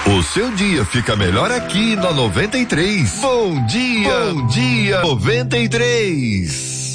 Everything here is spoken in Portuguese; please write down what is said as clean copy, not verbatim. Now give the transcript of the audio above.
O seu dia fica melhor aqui na 93. Bom dia 93.